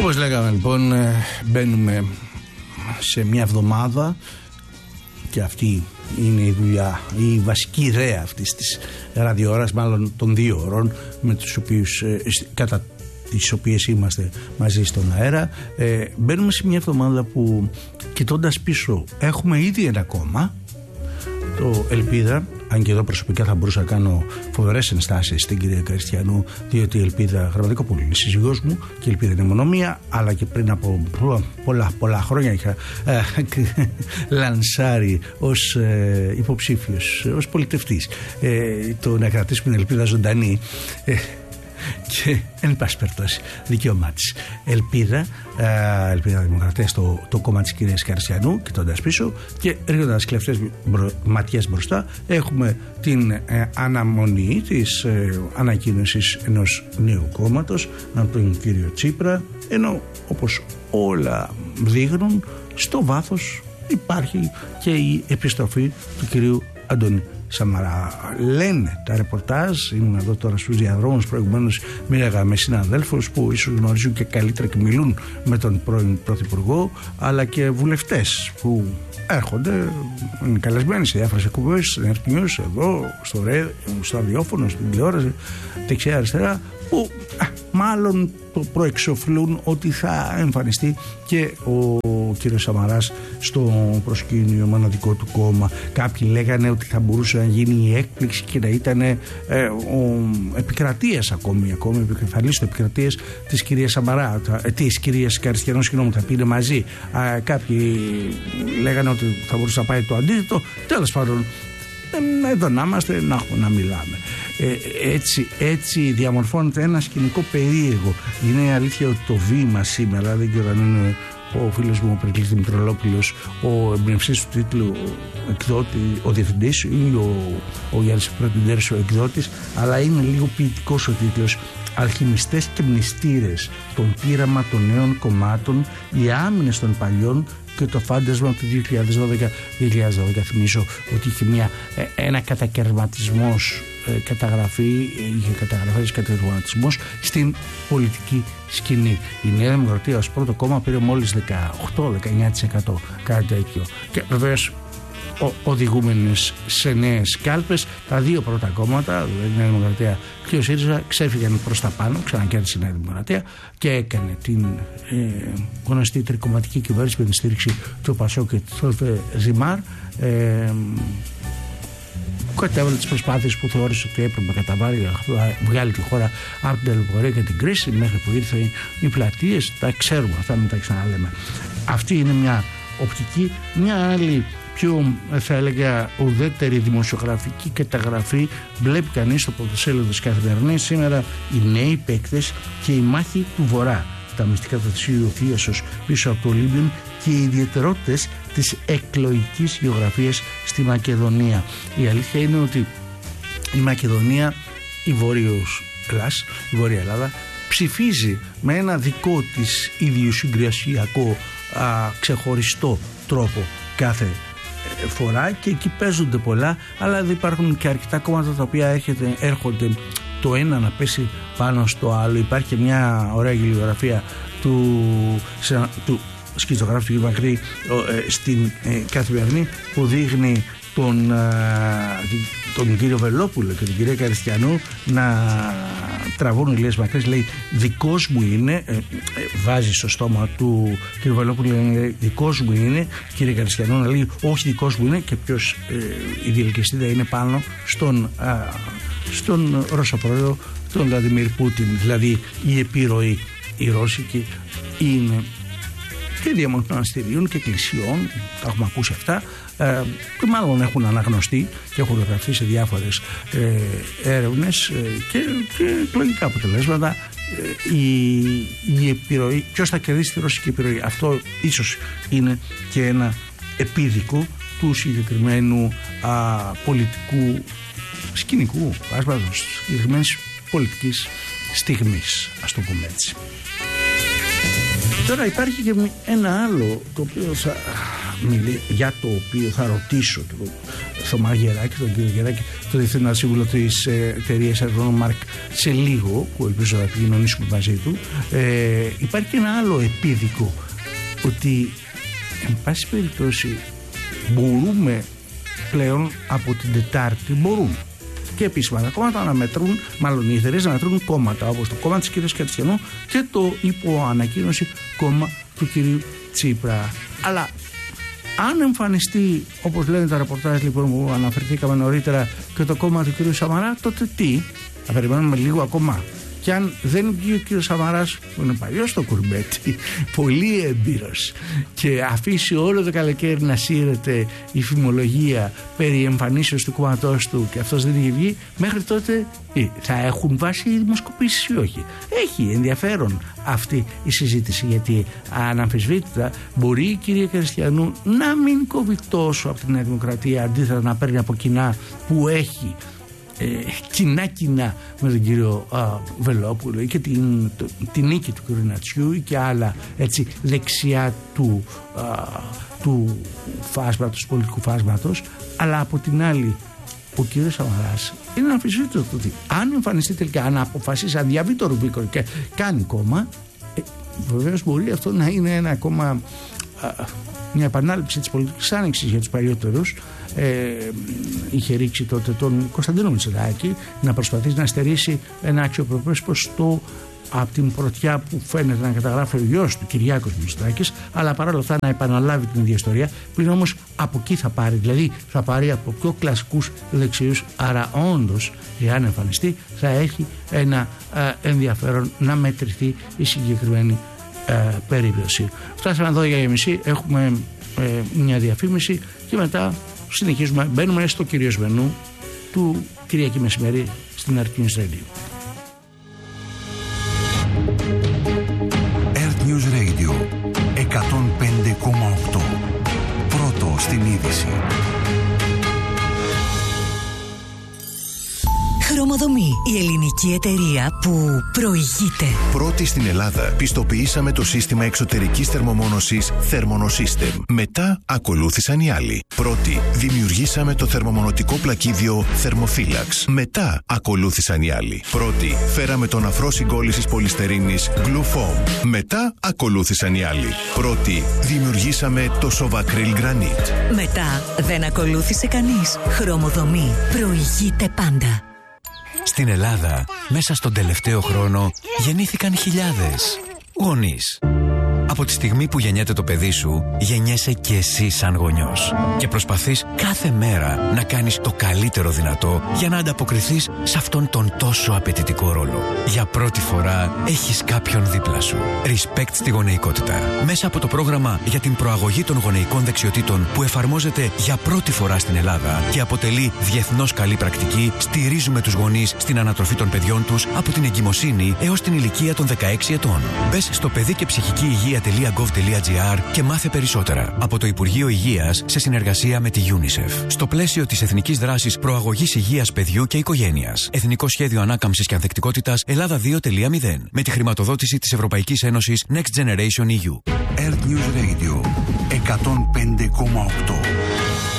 Όπως λέγαμε λοιπόν, μπαίνουμε σε μια εβδομάδα και αυτή είναι η δουλειά, η βασική ιδέα αυτής της ραδιοώρας, μάλλον των 2 ώρων με τους οποίους, κατά τις οποίες είμαστε μαζί στον αέρα. Μπαίνουμε σε μια εβδομάδα που, κοιτώντας πίσω, έχουμε ήδη ένα κόμμα, το Ελπίδα. Αν και εδώ προσωπικά θα μπορούσα να κάνω φοβερές ενστάσεις στην κυρία Καριστιανού, διότι η Ελπίδα Γραμματικόπουλου είναι σύζυγός μου και η Ελπίδα είναι μονομία, αλλά και πριν από πολλά χρόνια είχα λανσάρει ως υποψήφιος, ως πολιτευτής, το να κρατήσουμε την Ελπίδα ζωντανή. Και εν πάση περιπτώσει δικαίωμά της. Ελπίδα Δημοκρατία, το κόμμα της κυρίας Καριστιανού, κοιτώντας πίσω και ρίχνοντας κλεφτές ματιές μπροστά, έχουμε την αναμονή της ανακοίνωσης ενός νέου κόμματος από τον κύριο Τσίπρα, ενώ όπως όλα δείχνουν, στο βάθος υπάρχει και η επιστροφή του κυρίου Αντώνη Σαμαρά. Λένε τα ρεπορτάζ, ήμουν εδώ τώρα στους διαδρόμους, προηγουμένως μίλαγα με συναδέλφους που ίσως γνωρίζουν και καλύτερα και μιλούν με τον πρώην Πρωθυπουργό, αλλά και βουλευτές που έρχονται, είναι καλεσμένοι σε διάφορες εκπομπές, στην News, εδώ, στο ραδιόφωνο, στην τηλεόραση, δεξιά αριστερά, που μάλλον το προεξοφλούν ότι θα εμφανιστεί και ο κύριος Σαμαράς στο προσκήνιο μοναδικό του κόμμα. Κάποιοι λέγανε ότι θα μπορούσε να γίνει η έκπληξη και να ήταν ο επικρατείας ακόμη επικεφαλής του επικρατείας της κυρίας Σαμαρά, της κυρίας Καριστιανού, συγγνώμη, θα πίνε μαζί. Κάποιοι λέγανε ότι θα μπορούσε να πάει το αντίθετο. Τέλος πάντων, εδώ να είμαστε, να μιλάμε. Έτσι διαμορφώνεται ένα σκηνικό περίεργο. Είναι αλήθεια ότι το βήμα σήμερα, δεν ξέρω αν είναι ο φίλος μου ο Περικλής Δημητρολόπουλος ο εμπνευστής του τίτλου εκδότη, ο διευθυντής, ή ο Γιάννης Πρωτοντέρης ο εκδότης, αλλά είναι λίγο ποιητικός ο τίτλος. Αλχημιστές και μνηστήρες, τον πείραμα των νέων κομμάτων, οι άμυνες των παλιών και το φάντασμα του 2012. Θυμίζω ότι είχε ένα κατακαιρματισμός είχε καταγραφές κατακαιρματισμός στην πολιτική σκηνή. Η Νέα Δημοκρατία ως πρώτο κόμμα πήρε μόλις 18-19%, κάτι τέτοιο. Και βεβαίως οδηγούμενες σε νέες κάλπες, τα 2 πρώτα κόμματα, η Νέα Δημοκρατία και ο ΣΥΡΙΖΑ, ξέφυγαν προς τα πάνω, ξανακέρδισε η Νέα Δημοκρατία και έκανε την γνωστή τρικομματική κυβέρνηση με την στήριξη του ΠΑΣΟΚ και του Ζημάρ. Κατέβαλε τις προσπάθειες που θεώρησε ότι έπρεπε να καταβάλει να βγάλει τη χώρα από την ταλαιπωρία και την κρίση, μέχρι που ήρθε οι πλατείες. Τα ξέρουμε αυτά, μην τα ξαναλέμε. Αυτή είναι μια οπτική. Μια άλλη, πιο θα έλεγα ουδέτερη δημοσιογραφική καταγραφή, βλέπει κανείς στο πρωτοσέλιδο της Καθημερινής σήμερα οι νέοι παίκτες και η μάχη του Βορρά, τα μυστικά του Θησίου Θίασος πίσω από το Λίμπιον και οι ιδιαιτερότητες της εκλογικής γεωγραφίας στη Μακεδονία. Η αλήθεια είναι ότι η Μακεδονία, η Βόρεια Ελλάδα, ψηφίζει με ένα δικό της ιδιοσυγκρασιακό ξεχωριστό τρόπο κάθε φορά και εκεί παίζονται πολλά, αλλά δεν υπάρχουν και αρκετά κόμματα τα οποία έρχονται το ένα να πέσει πάνω στο άλλο. Υπάρχει και μια ωραία γελιογραφία του σκητσογράφου του κ. Μακρύ στην Καθημερινή που δείχνει τον κύριο Βελόπουλο και την κυρία Καριστιανού να τραβούν ηλίες μακρύς. Λέει δικός μου είναι, βάζει στο στόμα του κύριο Βελόπουλου, λέει δικός μου είναι, κύριε Καριστιανού να λέει όχι δικός μου είναι, και ποιος η διελκυστίδα είναι πάνω στον Ρώσο πρόεδρο, τον Βλαντιμίρ Πούτιν. Δηλαδή η επιρροή η ρώσικη είναι και διαμοναστηρίων και εκκλησιών, τα έχουμε ακούσει αυτά, που μάλλον έχουν αναγνωστεί και έχουν γραφτεί σε διάφορες έρευνες και εκλογικά αποτελέσματα. Η επιρροή, ποιος θα κερδίσει τη ρωσική επιρροή, αυτό ίσως είναι και ένα επίδικο του συγκεκριμένου πολιτικού σκηνικού, συγκεκριμένης πολιτικής στιγμής, ας το πούμε έτσι. Τώρα υπάρχει και ένα άλλο το οποίο για το οποίο θα ρωτήσω Θωμά Γεράκη, τον κύριο Γεράκη, τον διευθύνοντα σύμβουλο της εταιρείας Aeromark σε λίγο, που ελπίζω να επικοινωνήσουμε μαζί του. Υπάρχει και ένα άλλο επίδικο, ότι εν πάση περιπτώσει μπορούμε πλέον από την Τετάρτη, μπορούν και επίσημα τα κόμματα να μετρούν, μάλλον οι εταιρείες να μετρούν κόμματα, όπως το κόμμα της κυρίας Κατσιανού και το υποανακοίνωση κόμμα του κυρίου Τσίπρα. Αλλά αν εμφανιστεί, όπως λένε τα ρεπορτάζ λοιπόν που αναφερθήκαμε νωρίτερα, και το κόμμα του κυρίου Σαμαρά, τότε τι? Θα περιμένουμε λίγο ακόμα. Και αν δεν βγει ο κύριος Σαμαράς, που είναι παλιός στο κουρμπέτι, πολύ έμπειρος, και αφήσει όλο το καλοκαίρι να σύρεται η φημολογία περί εμφανίσεως του κόμματός του και αυτός δεν είχε βγει, μέχρι τότε θα έχουν βάσει οι δημοσκοπήσεις ή όχι? Έχει ενδιαφέρον αυτή η συζήτηση, γιατί αναμφισβήτητα μπορεί η κυρία Κριστιανού να μην κόβει τόσο από τη Νέα Δημοκρατία, αντίθετα να παίρνει από κοινά που έχει κοινά με τον κύριο Βελόπουλο και την νίκη του κ. Νατσιού και άλλα έτσι δεξιά του φάσματος, πολιτικού φάσματος. Αλλά από την άλλη ο κύριος Σαμαράς είναι αμφισβήτητο ότι αν εμφανιστεί τελικά, αν αποφασίσει, αν διαβεί το Ρουμπίκον και κάνει κόμμα, βεβαίως μπορεί αυτό να είναι ένα ακόμα μια επανάληψη της πολιτικής άνοιξης για τους παλιότερους. Είχε ρίξει τότε τον Κωνσταντίνο Μητσοτάκη να προσπαθήσει να στερήσει ένα αξιοπρεπές ποστό από την πρωτιά που φαίνεται να καταγράφει ο γιος του, Κυριάκος Μητσοτάκης, αλλά παρόλα αυτά να επαναλάβει την ίδια ιστορία. Πλην όμως από εκεί θα πάρει, δηλαδή θα πάρει από πιο κλασικούς δεξιούς. Άρα όντως, εάν εμφανιστεί, θα έχει ένα ενδιαφέρον να μετρηθεί η συγκεκριμένη περίπτωση. Φτάσαμε εδώ για μισή, έχουμε μια διαφήμιση και μετά συνεχίζουμε, μπαίνουμε στο κυρίως μενού του Κυριακή μεσημέρι στην Earth News Radio. Earth News Radio 105,8. Πρώτο στην είδηση. Χρωμοδομή, η ελληνική εταιρεία που προηγείται. Πρώτη στην Ελλάδα πιστοποιήσαμε το σύστημα εξωτερικής θερμομόνωσης Thermonosystem. Μετά ακολούθησαν οι άλλοι. Πρώτη δημιουργήσαμε το θερμομονωτικό πλακίδιο Thermophilax. Μετά ακολούθησαν οι άλλοι. Πρώτη φέραμε τον αφρό συγκόλλησης πολυστερίνης Glufoam. Μετά ακολούθησαν οι άλλοι. Πρώτη δημιουργήσαμε το Sovacryl Granite. Μετά δεν ακολούθησε κανείς. Χρωμοδομή, προηγείται πάντα. Στην Ελλάδα, μέσα στον τελευταίο χρόνο, γεννήθηκαν χιλιάδες γονείς. Από τη στιγμή που γεννιέται το παιδί σου, γεννιέσαι και εσύ σαν γονιός. Και προσπαθείς κάθε μέρα να κάνεις το καλύτερο δυνατό για να ανταποκριθείς σε αυτόν τον τόσο απαιτητικό ρόλο. Για πρώτη φορά έχεις κάποιον δίπλα σου. Respect στη γονεϊκότητα. Μέσα από το πρόγραμμα για την προαγωγή των γονεϊκών δεξιοτήτων που εφαρμόζεται για πρώτη φορά στην Ελλάδα και αποτελεί διεθνώς καλή πρακτική, στηρίζουμε τους γονείς στην ανατροφή των παιδιών τους από την εγκυμοσύνη έως την ηλικία των 16 ετών. Μπες στο παιδί και ψυχική υγεία.gov.gr και μάθε περισσότερα από το Υπουργείο Υγείας σε συνεργασία με τη UNICEF. Στο πλαίσιο της Εθνικής Δράσης Προαγωγής Υγείας Παιδιού και Οικογένειας. Εθνικό Σχέδιο Ανάκαμψης και Ανθεκτικότητας Ελλάδα 2.0 με τη χρηματοδότηση της Ευρωπαϊκής Ένωσης Next Generation EU. Earth News Radio 105,8.